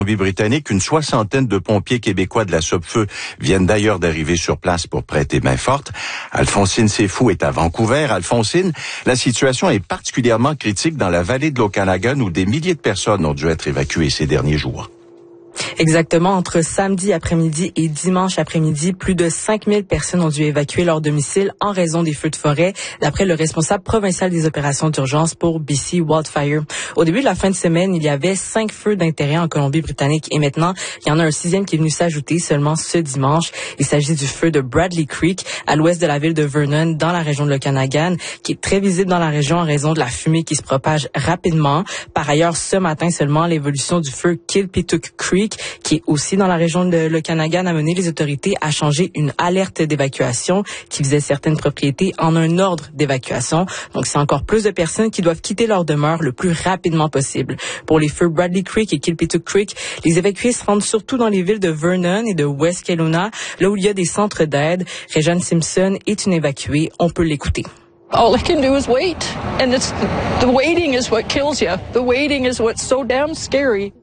Britannique, une soixantaine de pompiers québécois de la Sopfeu viennent d'ailleurs d'arriver sur place pour prêter main forte. Alphonsine Sefou est à Vancouver. Alphonsine, la situation est particulièrement critique dans la vallée de l'Okanagan où des milliers de personnes ont dû être évacuées ces derniers jours. Exactement, entre samedi après-midi et dimanche après-midi, plus de 5000 personnes ont dû évacuer leur domicile en raison des feux de forêt, d'après le responsable provincial des opérations d'urgence pour BC Wildfire. Au début de la fin de semaine, il y avait 5 feux d'intérêt en Colombie-Britannique et maintenant, il y en a un 6e qui est venu s'ajouter seulement ce dimanche. Il s'agit du feu de Bradley Creek, à l'ouest de la ville de Vernon, dans la région de l'Okanagan, qui est très visible dans la région en raison de la fumée qui se propage rapidement. Par ailleurs, ce matin seulement, l'évolution du feu Kilpituck Creek, qui est aussi dans la région de l'Okanagan, a mené les autorités à changer une alerte d'évacuation qui faisait certaines propriétés en un ordre d'évacuation. Donc, c'est encore plus de personnes qui doivent quitter leur demeure le plus rapidement possible. Pour les feux Bradley Creek et Kilpituck Creek, les évacués se rendent surtout dans les villes de Vernon et de West Kelowna, là où il y a des centres d'aide. Réjeanne Simpson est une évacuée. On peut l'écouter. All I can do is wait. And the waiting is what kills you. The waiting is what's so damn scary.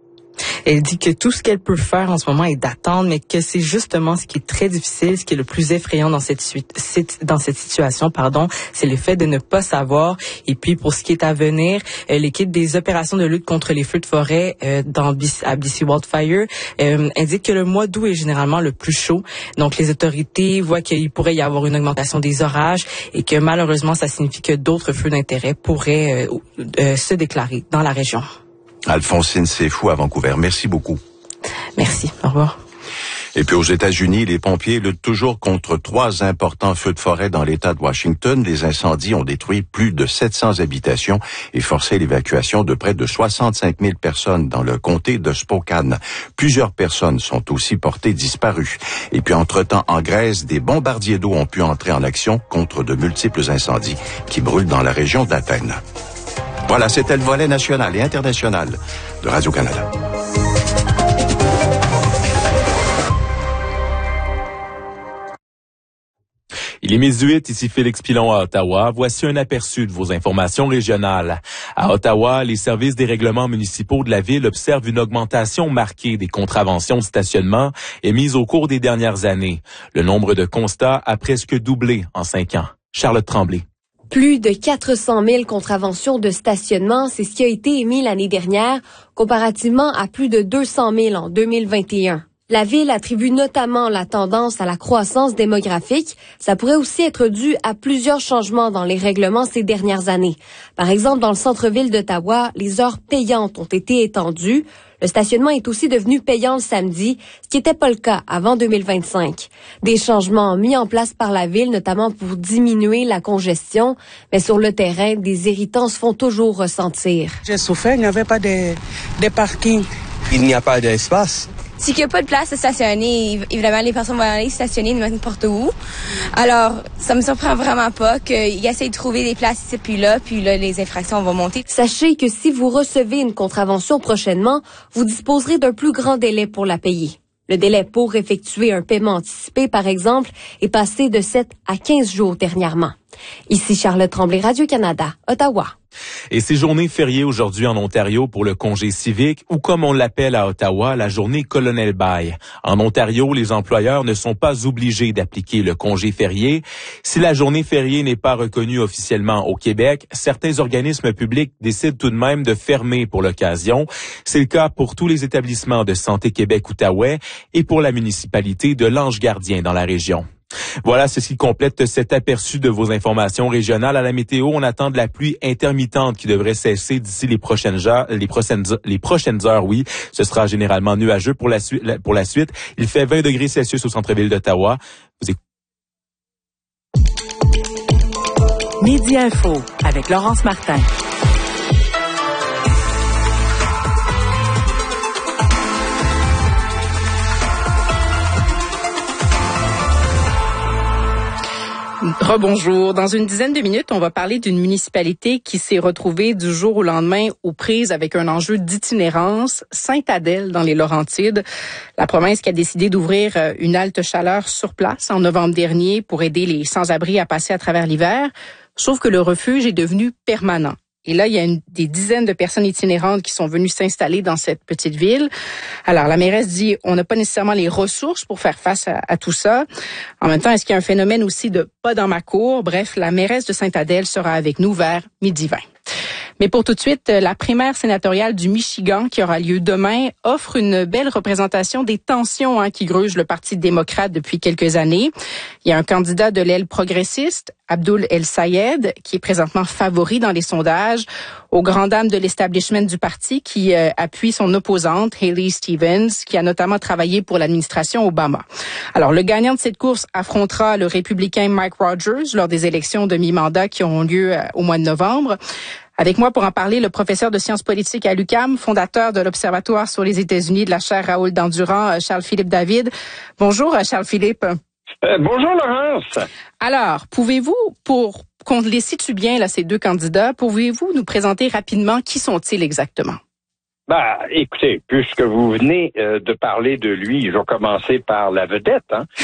Elle dit que tout ce qu'elle peut faire en ce moment est d'attendre, mais que c'est justement ce qui est très difficile, ce qui est le plus effrayant dans cette situation, c'est le fait de ne pas savoir. Et puis, pour ce qui est à venir, l'équipe des opérations de lutte contre les feux de forêt à BC Wildfire indique que le mois d'août est généralement le plus chaud. Donc, les autorités voient qu'il pourrait y avoir une augmentation des orages et que malheureusement, ça signifie que d'autres feux d'intérêt pourraient se déclarer dans la région. Alphonsine Sefou à Vancouver. Merci beaucoup. Merci. Au revoir. Et puis aux États-Unis, les pompiers luttent toujours contre 3 importants feux de forêt dans l'État de Washington. Les incendies ont détruit plus de 700 habitations et forcé l'évacuation de près de 65 000 personnes dans le comté de Spokane. Plusieurs personnes sont aussi portées disparues. Et puis entre-temps, en Grèce, des bombardiers d'eau ont pu entrer en action contre de multiples incendies qui brûlent dans la région d'Athènes. Voilà, c'était le volet national et international de Radio-Canada. Il est 12h08, ici Félix Pilon à Ottawa. Voici un aperçu de vos informations régionales. À Ottawa, les services des règlements municipaux de la ville observent une augmentation marquée des contraventions de stationnement émises au cours des dernières années. Le nombre de constats a presque doublé en 5 ans. Charlotte Tremblay. Plus de 400 000 contraventions de stationnement, c'est ce qui a été émis l'année dernière, comparativement à plus de 200 000 en 2021. La ville attribue notamment la tendance à la croissance démographique. Ça pourrait aussi être dû à plusieurs changements dans les règlements ces dernières années. Par exemple, dans le centre-ville d'Ottawa, les heures payantes ont été étendues. Le stationnement est aussi devenu payant le samedi, ce qui n'était pas le cas avant 2025. Des changements mis en place par la ville, notamment pour diminuer la congestion, mais sur le terrain, des irritants se font toujours ressentir. J'ai souffert, il n'y avait pas de parking. Il n'y a pas d'espace. C'est qu'il n'y a pas de place à stationner. Évidemment, les personnes vont aller stationner n'importe où. Alors, ça me surprend vraiment pas qu'ils essaient de trouver des places ici puis là, les infractions vont monter. Sachez que si vous recevez une contravention prochainement, vous disposerez d'un plus grand délai pour la payer. Le délai pour effectuer un paiement anticipé, par exemple, est passé de 7 à 15 jours dernièrement. Ici Charlotte Tremblay, Radio-Canada, Ottawa. Et c'est journée fériée aujourd'hui en Ontario pour le congé civique ou comme on l'appelle à Ottawa, la journée Colonel Baille. En Ontario, les employeurs ne sont pas obligés d'appliquer le congé férié. Si la journée fériée n'est pas reconnue officiellement au Québec, certains organismes publics décident tout de même de fermer pour l'occasion. C'est le cas pour tous les établissements de Santé Québec-Outaouais et pour la municipalité de l'Ange-Gardien dans la région. Voilà, ceci complète cet aperçu de vos informations régionales. À la météo, on attend de la pluie intermittente qui devrait cesser d'ici les prochaines heures. Oui, ce sera généralement nuageux pour la suite. Il fait 20 degrés Celsius au centre-ville d'Ottawa. Midi Info avec Laurence Martin. Rebonjour. Dans une dizaine de minutes, on va parler d'une municipalité qui s'est retrouvée du jour au lendemain aux prises avec un enjeu d'itinérance, Sainte-Adèle dans les Laurentides. La province qui a décidé d'ouvrir une halte chaleur sur place en novembre dernier pour aider les sans-abri à passer à travers l'hiver. Sauf que le refuge est devenu permanent. Et là, il y a des dizaines de personnes itinérantes qui sont venues s'installer dans cette petite ville. Alors, la mairesse dit, on n'a pas nécessairement les ressources pour faire face à tout ça. En même temps, est-ce qu'il y a un phénomène aussi de pas dans ma cour? Bref, la mairesse de Sainte-Adèle sera avec nous vers 12h20. Mais pour tout de suite, la primaire sénatoriale du Michigan qui aura lieu demain offre une belle représentation des tensions qui grugent le Parti démocrate depuis quelques années. Il y a un candidat de l'aile progressiste, Abdul El-Sayed, qui est présentement favori dans les sondages, aux grandes dames de l'establishment du parti qui appuie son opposante, Haley Stevens, qui a notamment travaillé pour l'administration Obama. Alors, le gagnant de cette course affrontera le républicain Mike Rogers lors des élections de mi-mandat qui auront lieu au mois de novembre. Avec moi pour en parler, le professeur de sciences politiques à l'UQAM, fondateur de l'Observatoire sur les États-Unis de la chaire Raoul Dandurand, Charles-Philippe David. Bonjour, Charles-Philippe. Bonjour, Laurence. Alors, pouvez-vous, pour qu'on les situe bien, là, ces deux candidats, pouvez-vous nous présenter rapidement qui sont-ils exactement? Écoutez, puisque vous venez de parler de lui, je vais commencer par la vedette.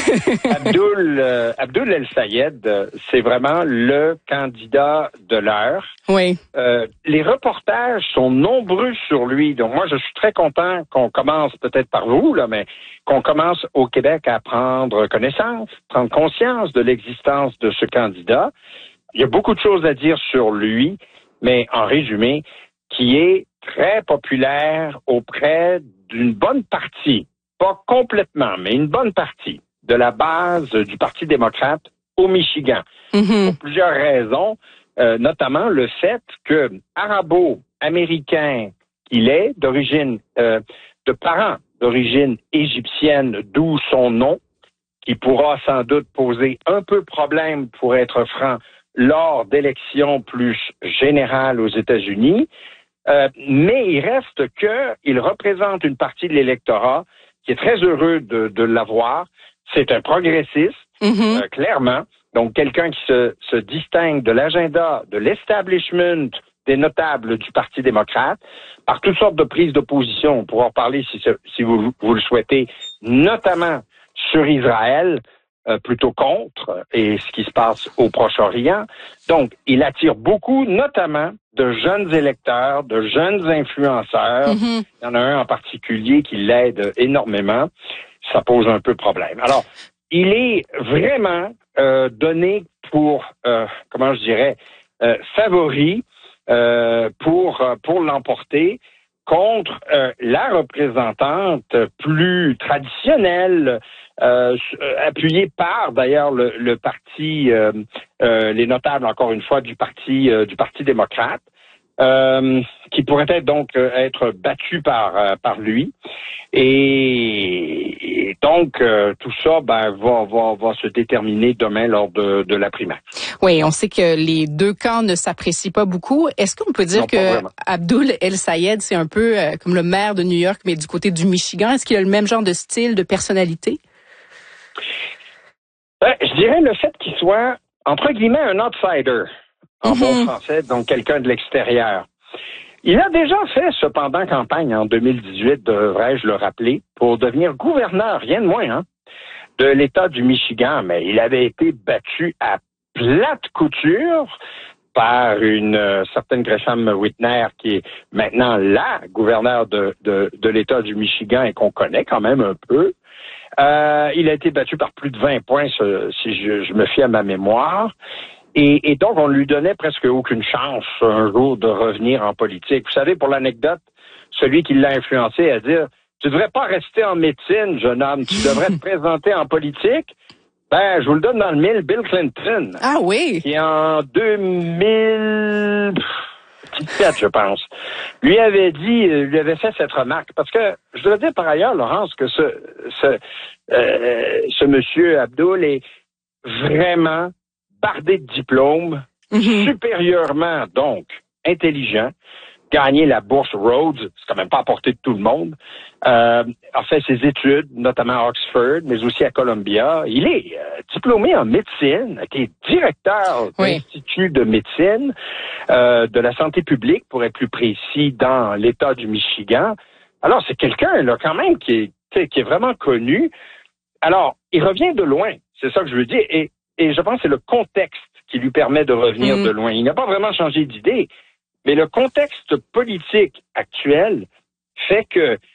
Abdul El-Sayed, c'est vraiment le candidat de l'heure. Oui. Les reportages sont nombreux sur lui. Donc moi, je suis très content qu'on commence peut-être par vous, là, mais qu'on commence au Québec à prendre conscience de l'existence de ce candidat. Il y a beaucoup de choses à dire sur lui, mais en résumé, qui est très populaire auprès d'une bonne partie, pas complètement, mais une bonne partie de la base du Parti démocrate au Michigan. Mm-hmm. Pour plusieurs raisons, notamment le fait que arabo-américain qu'il est, d'origine, de parents d'origine égyptienne, d'où son nom, qui pourra sans doute poser un peu problème, pour être franc, lors d'élections plus générales aux États-Unis. Mais il reste qu'il représente une partie de l'électorat qui est très heureux de l'avoir. C'est un progressiste, clairement. Donc, quelqu'un qui se distingue de l'agenda, de l'establishment des notables du Parti démocrate par toutes sortes de prises d'opposition. On pourra en parler si vous le souhaitez, notamment sur Israël, plutôt contre, et ce qui se passe au Proche-Orient. Donc, il attire beaucoup, notamment, de jeunes électeurs, de jeunes influenceurs. Il y en a un en particulier qui l'aide énormément. Ça pose un peu problème. Alors, il est vraiment donné pour, favori pour l'emporter contre la représentante plus traditionnelle, appuyée par d'ailleurs le parti, les notables encore une fois du parti démocrate, qui pourrait être battu par lui. Et donc tout ça va se déterminer demain lors de la primaire. Oui, on sait que les deux camps ne s'apprécient pas beaucoup. Est-ce qu'on peut dire que Abdul El-Sayed, c'est un peu comme le maire de New York, mais du côté du Michigan? Est-ce qu'il a le même genre de style, de personnalité? Je dirais le fait qu'il soit, entre guillemets, un outsider, en bon français, donc quelqu'un de l'extérieur. Il a déjà fait, cependant, campagne en 2018, devrais-je le rappeler, pour devenir gouverneur, rien de moins, de l'État du Michigan. Mais il avait été battu à plate couture par une certaine Gresham Whitner, qui est maintenant la gouverneure de l'État du Michigan et qu'on connaît quand même un peu. Il a été battu par plus de 20 points, si je me fie à ma mémoire. Et donc, on lui donnait presque aucune chance un jour de revenir en politique. Vous savez, pour l'anecdote, celui qui l'a influencé à dire « Tu devrais pas rester en médecine, jeune homme, tu devrais te présenter en politique », je vous le donne dans le mille, Bill Clinton. Ah oui? Qui en 2017, je pense, lui avait fait cette remarque. Parce que, je dois dire par ailleurs, Laurence, que ce monsieur Abdul est vraiment bardé de diplômes, supérieurement, donc, intelligent, gagné la bourse Rhodes, c'est quand même pas à portée de tout le monde, a fait ses études, notamment à Oxford, mais aussi à Columbia. Il est diplômé en médecine, qui est directeur de l'Institut de médecine de la santé publique, pour être plus précis, dans l'État du Michigan. Alors, c'est quelqu'un, là, quand même, qui est vraiment connu. Alors, il revient de loin, c'est ça que je veux dire, et je pense que c'est le contexte qui lui permet de revenir de loin. Il n'a pas vraiment changé d'idée, Mais le contexte politique actuel fait que